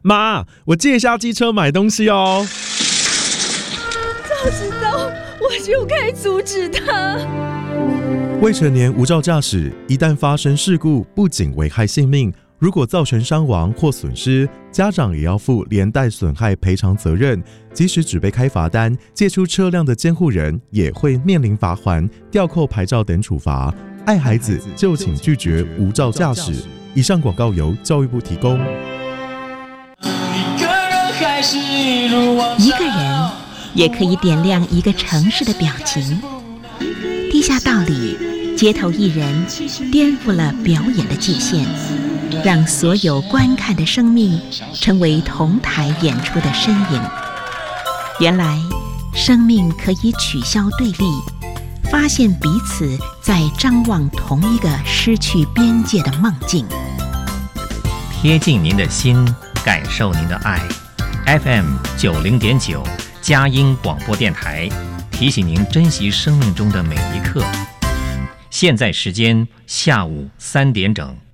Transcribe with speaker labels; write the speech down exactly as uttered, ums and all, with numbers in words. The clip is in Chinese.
Speaker 1: 妈，我借一下机车买东西哦。
Speaker 2: 早知道我就该阻止他。
Speaker 1: 未成年无照驾驶，一旦发生事故，不仅危害性命，如果造成伤亡或损失，家长也要负连带损害赔偿责任。即使只被开罚单，借出车辆的监护人也会面临罚锾、吊扣牌照等处罚。爱孩子就请拒绝无照驾驶。以上广告由教育部提供。
Speaker 3: 一个人也可以点亮一个城市的表情。地下道里，街头艺人颠覆了表演的界限，让所有观看的生命成为同台演出的身影。原来，生命可以取消对立，发现彼此在张望同一个失去边界的梦境。
Speaker 4: 贴近您的心，感受您的爱。F M 九零点九佳音广播电台提醒您珍惜生命中的每一刻。现在时间下午三点整。